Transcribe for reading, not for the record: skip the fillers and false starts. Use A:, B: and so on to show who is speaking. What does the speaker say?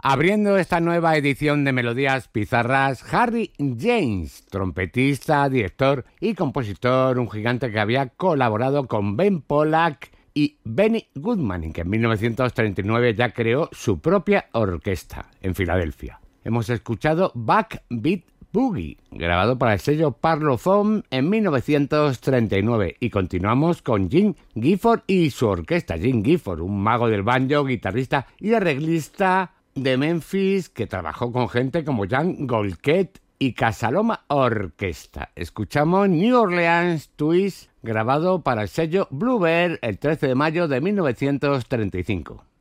A: Abriendo esta nueva edición de Melodías Pizarras, Harry James, trompetista, director y compositor, un gigante que había colaborado con Ben Pollack y Benny Goodman, y que en 1939 ya creó su propia orquesta en Filadelfia. Hemos escuchado Backbeat Boogie, grabado para el sello Parlophone en 1939, y continuamos con Jim Gifford y su orquesta. Jim Gifford, un mago del banjo, guitarrista y arreglista de Memphis que trabajó con gente como Jan Golkett y Casaloma Orquesta. Escuchamos New Orleans Twist, grabado para el sello Bluebird el 13 de mayo de 1935.